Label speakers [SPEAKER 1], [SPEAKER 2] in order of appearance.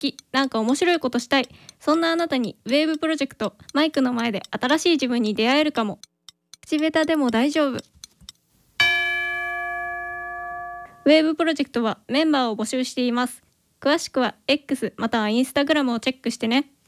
[SPEAKER 1] き、なんか面白いことしたい。そんなあなたにウェーブプロジェクト、マイクの前で新しい自分に出会えるかも。口下手でも大丈夫。ウェーブプロジェクトはメンバーを募集しています。詳しくは X または Instagram をチェックしてね。